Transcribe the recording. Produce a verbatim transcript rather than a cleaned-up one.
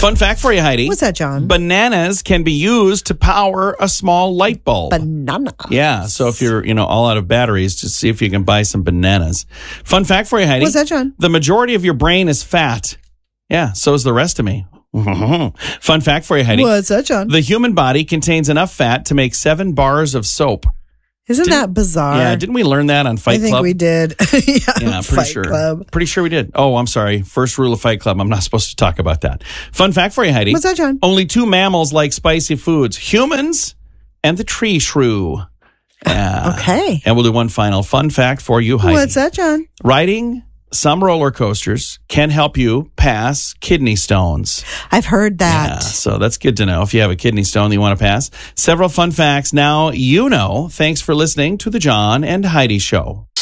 Fun fact for you, Heidi. What's that, John? Bananas can be used to power a small light bulb. Banana. Yeah, so if you're, you know, all out of batteries, just see if you can buy some bananas. Fun fact for you, Heidi. What's that, John? The majority of your brain is fat. Yeah, so is the rest of me. Fun fact for you, Heidi. What's that, John? The human body contains enough fat to make seven bars of soap. Isn't Didn't- that bizarre? Yeah, didn't we learn that on Fight I think Club? we did. yeah, Yeah, pretty Fight sure. Club. Pretty sure we did. Oh, I'm sorry. First rule of Fight Club. I'm not supposed to talk about that. Fun fact for you, Heidi. What's that, John? Only two mammals like spicy foods: humans and the tree shrew. Yeah. Okay. And we'll do one final fun fact for you, Heidi. What's that, John? Riding some roller coasters can help you pass kidney stones. I've heard that. Yeah, so that's good to know if you have a kidney stone that you want to pass. Several fun facts now you know. Thanks for listening to the John and Heidi Show.